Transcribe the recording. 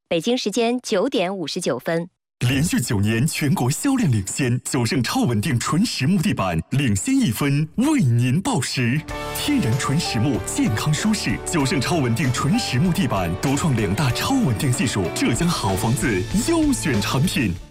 北京时间9:59。 连续9年全国销量领先，9胜超稳定纯实木地板领先1分，为您报时。天然纯实木，健康舒适，9胜超稳定纯实木地板独创2大超稳定技术，浙江好房子优选产品。